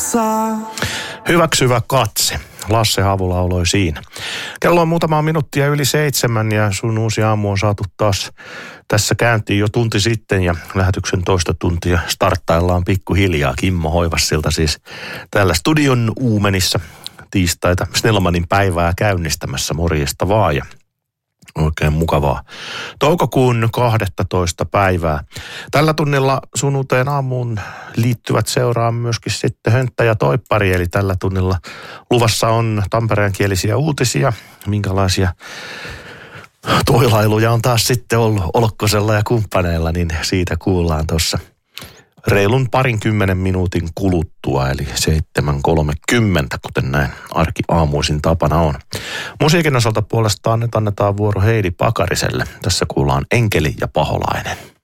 Hyväksyvä katse. Lasse Havu lauloi siinä. Kello on muutama minuuttia yli 7 ja sun uusi aamu on saatu taas tässä käyntiin jo tunti sitten ja lähetyksen toista tuntia starttaillaan pikkuhiljaa. Kimmo Hoivassilta siis täällä studion uumenissa tiistaita Snellmanin päivää käynnistämässä. Morjesta vaan ja oikein mukavaa toukokuun 12. päivää. Tällä tunnilla sun uuteen aamuun liittyvät seuraan myöskin sitten Hönttä ja Toippari, eli tällä tunnilla luvassa on tampereenkielisiä uutisia. Minkälaisia toilailuja on taas sitten ollut Olkkosella ja kumppaneilla, niin siitä kuullaan tuossa reilun 20 minuutin kuluttua, eli 7.30, kuten näin arkiaamuisin tapana on. Musiikin osalta puolestaan nyt annetaan vuoro Heidi Pakariselle. Tässä kuullaan Enkeli ja Paholainen.